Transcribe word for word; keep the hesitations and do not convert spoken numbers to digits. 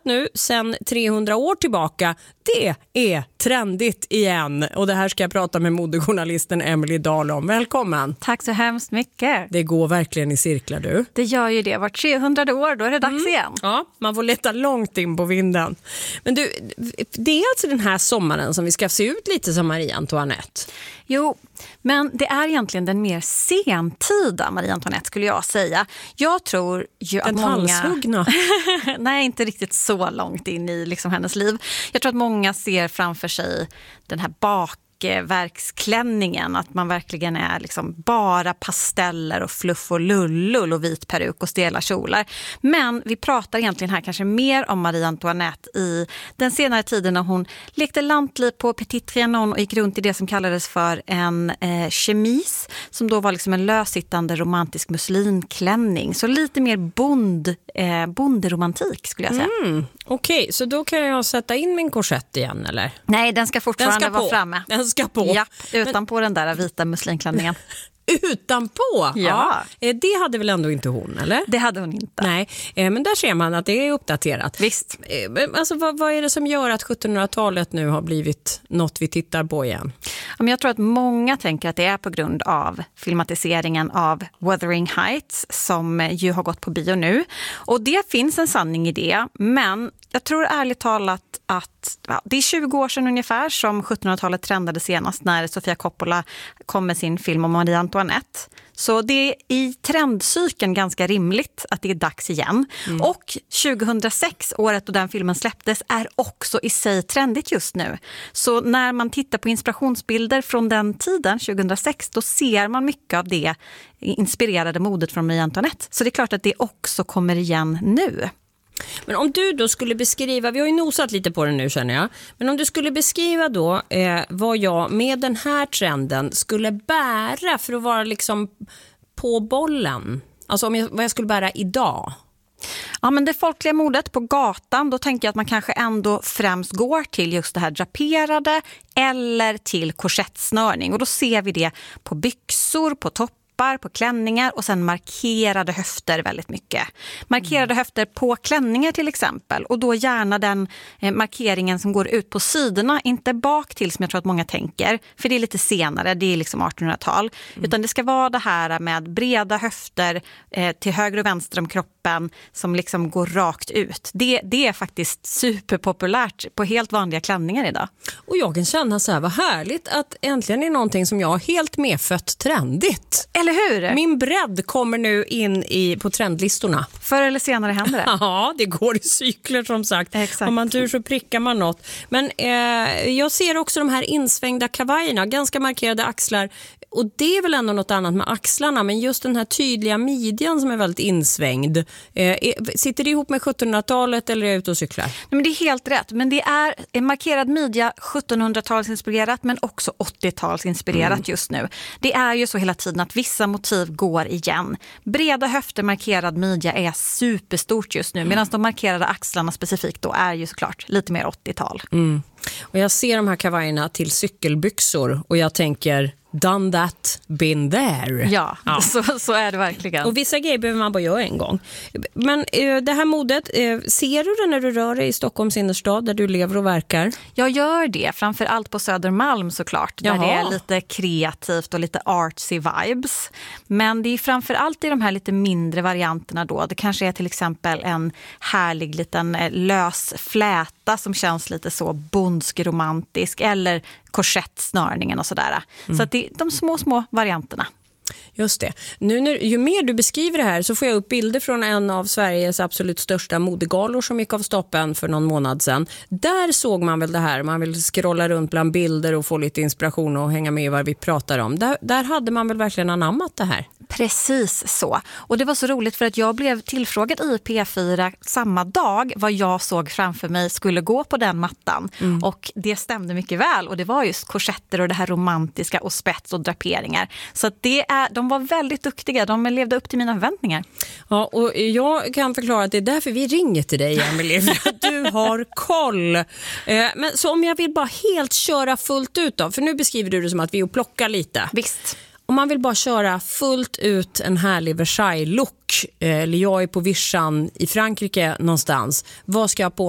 Tack så hemskt mycket. Det går verkligen i cirklar, du. Det gör ju det. Var trehundrade år, då är det dags mm. igen. Ja, man får leta långt in på vinden. Men du, det är alltså den här sommaren som vi ska se ut lite som Marie Antoinette. Jo, men det är egentligen den mer sentida Marie Antoinette skulle jag säga. Jag tror ju den att många... halshuggna? Nej, inte riktigt så långt in i liksom hennes liv. Jag tror att många ser framför sig den här bakverksklänningen. Att man verkligen är liksom bara pasteller och fluff och lullull och vit peruk och stela kjolar. Men vi pratar egentligen här kanske mer om Marie Antoinette i den senare tiden när hon lekte lantliv på Petit Trianon och gick runt i det som kallades för en eh, chemise, som då var liksom en lössittande romantisk muslinklänning. Så lite mer bond, eh, bonderomantik skulle jag säga. Mm, Okej, okay, så då kan jag sätta in min korsett igen, eller? Nej, den ska fortfarande den ska vara framme. Den ska på. Ja, utanpå Men... den där vita muslinklänningen. Utanpå? Ja. ja. Det hade väl ändå inte hon, eller? Det hade hon inte. Nej, men där ser man att det är uppdaterat. Visst. Alltså, vad, vad är det som gör att sjuttonhundratalet nu har blivit något vi tittar på igen? Jag tror att många tänker att det är på grund av filmatiseringen av Wuthering Heights som ju har gått på bio nu. Och det finns en sanning i det, men jag tror ärligt talat att ja, det är tjugo år sedan ungefär som sjuttonhundratalet trendade senast när Sofia Coppola kom med sin film om Marie Antoinette. Så det är i trendcykeln ganska rimligt att det är dags igen. Mm. Och tjugohundrasex, året då den filmen släpptes, är också i sig trendigt just nu. Så när man tittar på inspirationsbilder från den tiden, tjugohundrasex, då ser man mycket av det inspirerade modet från Marie Antoinette. Så det är klart att det också kommer igen nu. Men om du då skulle beskriva, vi har ju nosat lite på det nu känner jag, men om du skulle beskriva då eh, vad jag med den här trenden skulle bära för att vara liksom på bollen, alltså om jag, vad jag skulle bära idag. Ja, men det folkliga modet på gatan, då tänker jag att man kanske ändå främst går till just det här draperade eller till korsettsnörning, och då ser vi det på byxor, på topp, på klänningar och sen markerade höfter väldigt mycket. Markerade mm. höfter på klänningar till exempel, och då gärna den eh, markeringen som går ut på sidorna, inte bak till som jag tror att många tänker, för det är lite senare, det är liksom artonhundratal, mm. utan det ska vara det här med breda höfter eh, till höger och vänster om kroppen som liksom går rakt ut. Det, det är faktiskt superpopulärt på helt vanliga klänningar idag. Och jag kan känna så här, vad härligt att äntligen är någonting som jag har helt medfött trendigt. Eller hur? Min bredd kommer nu in i, på trendlistorna. Förr eller senare händer det. Ja, det går i cykler som sagt. Exakt. Om man tur så prickar man något. Men eh, jag ser också de här insvängda kavajerna, ganska markerade axlar. Och det är väl ändå något annat med axlarna, men just den här tydliga midjan som är väldigt insvängd. Eh, sitter det ihop med sjuttonhundratalet eller är jag ute och cyklar? Nej, men det är helt rätt, men det är en markerad midja sjuttonhundratalsinspirerat men också åttiotalsinspirerat mm. just nu. Det är ju så hela tiden att vissa motiv går igen. Breda höfter, markerad midja är superstort just nu, medan de markerade axlarna specifikt då är ju såklart lite mer åttiotal. Mm. Och jag ser de här kavajerna till cykelbyxor och jag tänker done that, been there. Ja, ja. Så, så är det verkligen. Och vissa grejer behöver man bara göra en gång. Men eh, det här modet, eh, ser du det när du rör dig i Stockholms innerstad där du lever och verkar? Jag gör det, framförallt på Södermalm såklart. Där Jaha. det är lite kreativt och lite artsy vibes. Men det är framförallt i de här lite mindre varianterna då. Det kanske är till exempel en härlig liten lös fläta som känns lite så bondsk-romantisk, eller korsettsnörningen och sådär. Mm. Så att det är de små, små varianterna. Just det. Nu när, ju mer du beskriver det här så får jag upp bilder från en av Sveriges absolut största modegalor som gick av stoppen för någon månad sedan. Där såg man väl det här. Man vill scrolla runt bland bilder och få lite inspiration och hänga med i vad vi pratar om. Där, där hade man väl verkligen anammat det här. Precis så. Och det var så roligt för att jag blev tillfrågad i P fyra samma dag vad jag såg framför mig skulle gå på den mattan. Mm. Och det stämde mycket väl. Och det var just korsetter och det här romantiska och spets och draperingar. Så att det är, de var väldigt duktiga. De levde upp till mina förväntningar. Ja, och jag kan förklara att det är därför vi ringer till dig, Emelie. För att du har koll. Eh, men så om jag vill bara helt köra fullt ut då. För nu beskriver du det som att vi och plockar lite. Visst. Om man vill bara köra fullt ut en härlig Versailles-look, eller jag är på Vichan i Frankrike någonstans, vad ska jag på